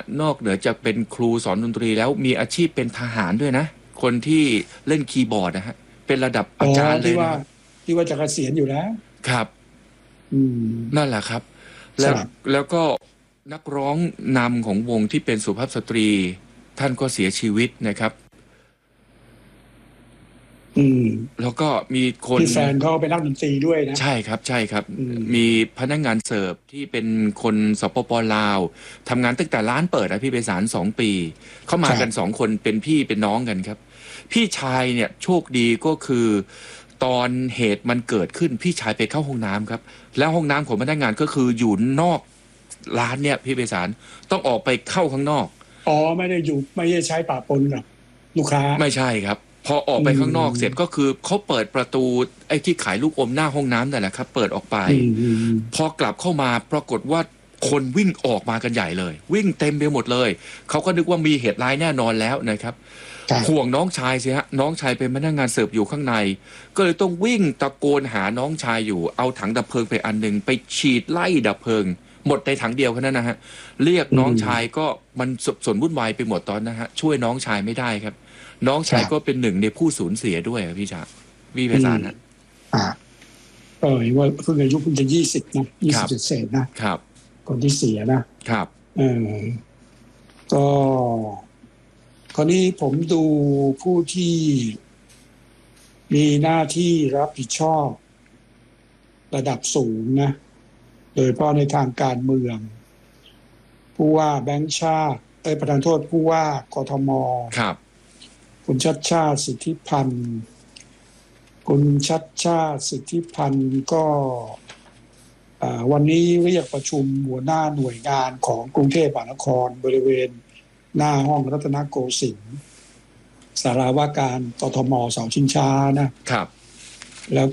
นอกเหนือจากเป็นครูสอนดนตรีแล้วมีอาชีพเป็นทหารด้วยนะคนที่เล่นคีย์บอร์ดนะฮะเป็นระดับอาจารย์เลยนะที่ว่าจะเกษียณอยู่แล้วครับนั่นแหละครับแล้วก็นักร้องนำของวงที่เป็นสุภาพสตรีท่านก็เสียชีวิตนะครับแล้วก็มีคนที่แฟนเขาเป็นนักดนตรีด้วยนะใช่ครับใช่ครับมีพนักงานเสิร์ฟที่เป็นคนสปป.ลาวทำงานตั้งแต่ร้านเปิดพี่ไพศาล2 ปีเข้ามากัน2 คนเป็นพี่เป็นน้องกันครับพี่ชายเนี่ยโชคดีก็คือตอนเหตุมันเกิดขึ้นพี่ชายไปเข้าห้องน้ำครับแล้วห้องน้ำของพนักงานก็คืออยู่นอกร้านเนี่ยพี่ไพศาลต้องออกไปเข้าข้างนอกไม่ได้ใช้ปะปนกับลูกค้าไม่ใช่ครับพอออกไปข้างนอกเสร็จก็คือเขาเปิดประตูไอ้ที่ขายลูกอมหน้าห้องน้ำนั่นแหละครับเปิดออกไปพอกลับเข้ามาปรากฏว่าคนวิ่งออกมากันใหญ่เลยวิ่งเต็มไปหมดเลยเขาก็นึกว่ามีเหตุร้ายแน่นอนแล้วนะครับห่วงน้องชายสิฮะน้องชายเป็นพนักงานเสิร์ฟอยู่ข้างในก็เลยต้องวิ่งตะโกนหาน้องชายอยู่เอาถังดับเพลิงไปอันนึงไปฉีดไล่ดับเพลิงหมดในถังเดียวแค่นั้นนะฮะเรียกน้องชายก็มันสับสนวุ่นวายไปหมดตอนนะฮะช่วยน้องชายไม่ได้ครับน้องชายก็เป็นหนึ่งในผู้สูญเสียด้วยพี่ชาพี่ไพศาลนะว่าเพิ่งอายุเพิ่งจะ20นะ20เศษนะครับคนที่เสียนะครับก็คราวนี้ผมดูผู้ที่มีหน้าที่รับผิดชอบระดับสูงนะโดยเฉพาะในทางการเมืองผู้ว่าแบงค์ชาติประธานโทษผู้ว่ากทมครับคุณชัชชาติสิทธิพันธ์คุณชัชชาติสิทธิพันธ์ก็วันนี้เรียกประชุมหัวหน้าหน่วยงานของกรุงเทพมหานครบริเวณหน้าห้องรัตนโกสินทร์ศาลาว่าการกทมเสาชิงช้านะครับแล้ว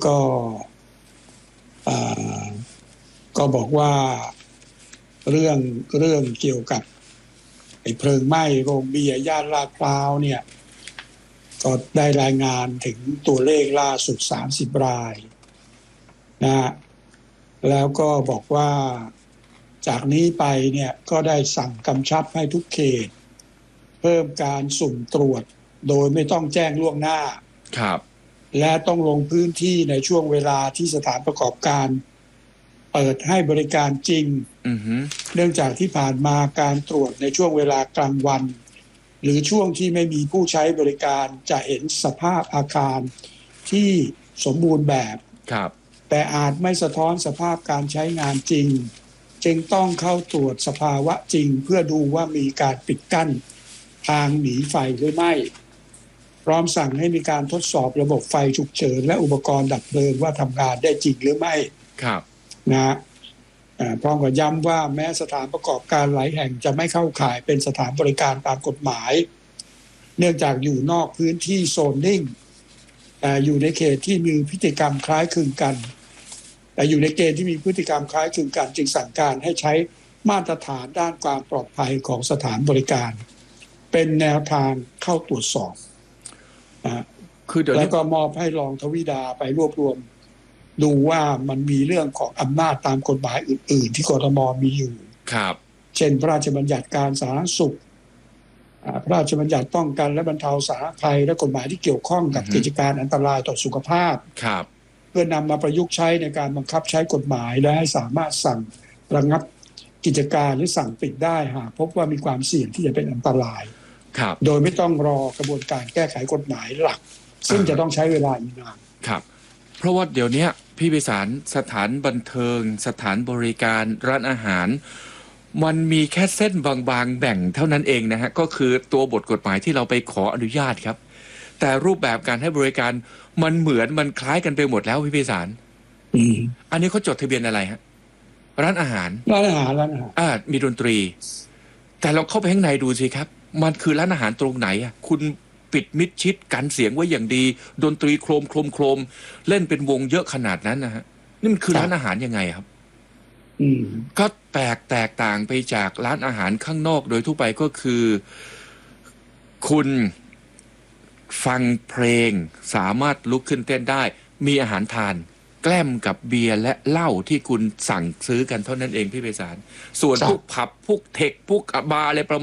ก็บอกว่าเรื่องเกี่ยวกับเพลิงไหม้โรงเบียร์ย่านลาดพร้าวเนี่ยก็ได้รายงานถึงตัวเลขล่าสุด30 รายนะแล้วก็บอกว่าจากนี้ไปเนี่ยก็ได้สั่งกำชับให้ทุกเขตเพิ่มการสุ่มตรวจโดยไม่ต้องแจ้งล่วงหน้าครับและต้องลงพื้นที่ในช่วงเวลาที่สถานประกอบการเปิดให้บริการจริงเนื่องจากที่ผ่านมาการตรวจในช่วงเวลากลางวันหรือช่วงที่ไม่มีผู้ใช้บริการจะเห็นสภาพอาคารที่สมบูรณ์แบบแต่อาจไม่สะท้อนสภาพการใช้งานจริงจึงต้องเข้าตรวจสภาวะจริงเพื่อดูว่ามีการปิดกั้นทางหนีไฟหรือไม่พร้อมสั่งให้มีการทดสอบระบบไฟฉุกเฉินและอุปกรณ์ดับเพลิงว่าทำงานได้จริงหรือไม่นะพร้อมกับย้ำว่าแม้สถานประกอบการหลายแห่งจะไม่เข้าข่ายเป็นสถานบริการตามกฎหมายเนื่องจากอยู่นอกพื้นที่โซนนิ่งอยู่ในเขตที่มีพฤติกรรมคล้ายคลึงกันแต่อยู่ในเกณฑ์ที่มีพฤติกรรมคล้ายคลึงกันจึงสั่งการให้ใช้มาตรฐานด้านความปลอดภัยของสถานบริการเป็นแนวทางเข้าตรวจสอบแล้วก็มอบให้รองทวิดาไปรวบรวมดูว่ามันมีเรื่องของอำนาจตามกฎหมายอื่นๆที่กทมมีอยู่เช่นพระราชบัญญัติการสาธารณสุขพระราชบัญญัติป้องกันและบรรเทาสาธารณภัยและกฎหมายที่เกี่ยวข้องกับกิจการอันตรายต่อสุขภาพเพื่อนำมาประยุกต์ใช้ในการบังคับใช้กฎหมายและให้สามารถสั่งระงับกิจการหรือสั่งปิดได้หากพบว่ามีความเสี่ยงที่จะเป็นอันตรายโดยไม่ต้องรอกระบวนการแก้ไขกฎหมายหลักซึ่งจะต้องใช้เวลาอีกนานเพราะว่าเดี๋ยวนี้พี่ไพศาลสถานบันเทิงสถานบริการร้านอาหารมันมีแค่เส้นบางๆแบ่งเท่านั้นเองนะฮะก็คือตัวบทกฎหมายที่เราไปขออนุญาตครับแต่รูปแบบการให้บริการมันคล้ายกันไปหมดแล้วพี่ไพศาลอันนี้เขาจดทะเบียนอะไรฮะร้านอาหารมีดนตรีแต่เราเข้าไปข้างในดูสิครับมันคือร้านอาหารตรงไหนอ่ะคุณปิดมิดชิดกันเสียงไว้อย่างดีดนตรีโครมเล่นเป็นวงเยอะขนาดนั้นนะฮะนี่มันคือร้านอาหารยังไงครับก็แตกต่างไปจากร้านอาหารข้างนอกโดยทั่วไปก็คือคุณฟังเพลงสามารถลุกขึ้นเต้นได้มีอาหารทานแกล้มกับเบียร์และเหล้าที่คุณสั่งซื้อกันเท่านั้นเองพี่ไพศาลส่วนพวกผับพวกเทคพวกบาร์อะไรประ